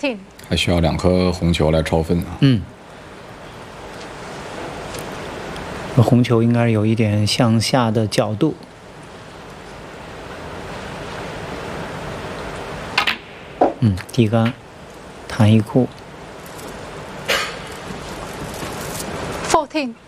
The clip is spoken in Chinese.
14。 还需要2颗红球来超分啊。 红球应该有一点向下的角度。低杆，弹一库。 14。